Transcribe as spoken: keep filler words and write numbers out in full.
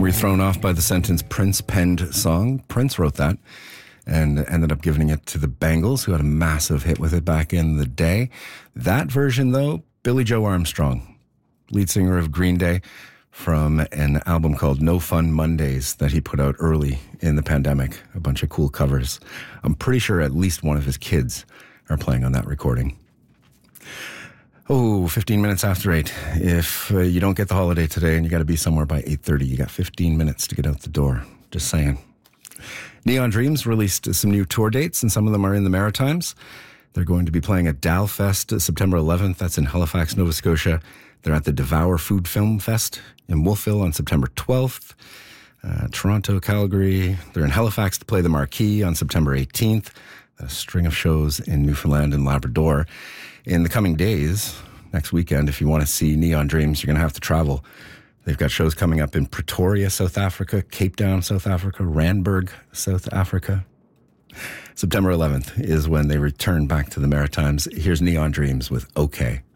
Were you thrown off by the sentence Prince penned song? Prince wrote that and ended up giving it to the Bangles, who had a massive hit with it back in the day. That version, though, Billy Joe Armstrong, lead singer of Green Day, from an album called No Fun Mondays that he put out early in the pandemic. A bunch of cool covers. I'm pretty sure at least one of his kids are playing on that recording. Oh, fifteen minutes after eight. If uh, you don't get the holiday today and you got to be somewhere by eight thirty, you got fifteen minutes to get out the door. Just saying. Neon Dreams released some new tour dates, and some of them are in the Maritimes. They're going to be playing at Dalfest September eleventh. That's in Halifax, Nova Scotia. They're at the Devour Food Film Fest in Wolfville on September twelfth. Uh, Toronto, Calgary. They're in Halifax to play the Marquee on September eighteenth. A string of shows in Newfoundland and Labrador. In the coming days, next weekend, if you want to see Neon Dreams, you're going to have to travel. They've got shows coming up in Pretoria, South Africa, Cape Town, South Africa, Randburg, South Africa. September eleventh is when they return back to the Maritimes. Here's Neon Dreams with OK.